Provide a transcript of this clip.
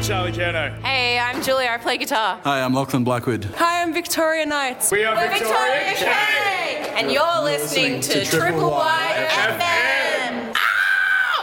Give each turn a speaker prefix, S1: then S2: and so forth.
S1: Charlie Kerno.
S2: Hey, I'm Julia. I play guitar.
S3: Hi, I'm Lachlan Blackwood.
S4: Hi, I'm Victoria Knights.
S1: We are
S2: We're Victoria K. And you're listening to Triple Y FM.